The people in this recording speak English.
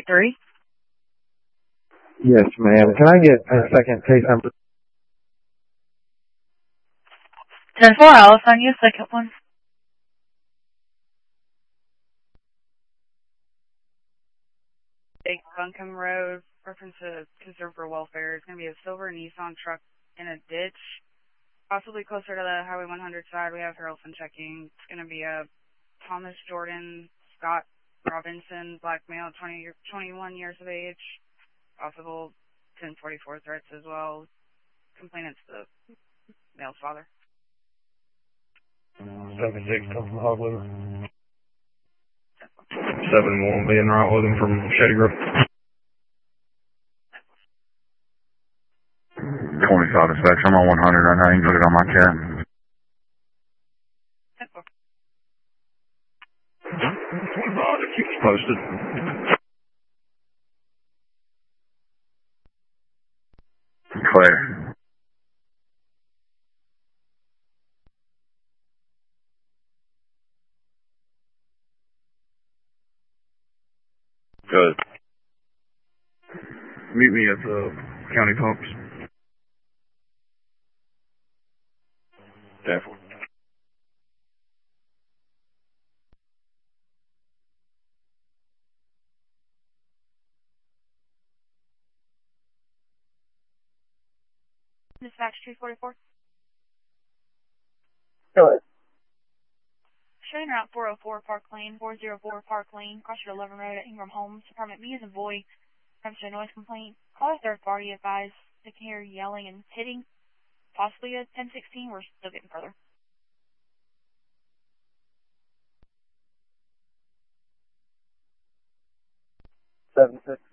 3. Yes, ma'am. Can I get a second case number? 10-4, I'll assign you a second one. Buncombe Road, reference to concern for welfare. It's going to be a silver Nissan truck in a ditch, possibly closer to the Highway 100 side. We have Harrelson checking. It's going to be a Thomas Jordan, Scott Robinson, black male, 21 years of age, possible 1044 threats as well. Complainant's the male's father. 7-6 come from Hog Liver. 7-1 being right with him from Shady Grove. 25 to 6. I'm on 100 right now. You can put it on my chat. 25 to keep us posted. Clear. Good. Meet me at the county pumps. Definitely. Dispatch 244. Go ahead. Showing route 404 Park Lane, 404 Park Lane, cross Route 11 Road at Ingram Homes. Apartment B is a boy. Comes to a noise complaint. Call a third party, advise they can hear yelling and hitting. Possibly a 1016. We're still getting further. 7-6.